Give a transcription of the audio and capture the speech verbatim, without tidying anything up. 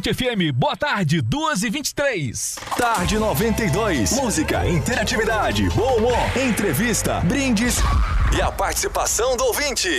Norte F M, boa tarde, duas e vinte e três. Tarde noventa e dois. Música, interatividade, bom humor, entrevista, brindes e a participação do ouvinte.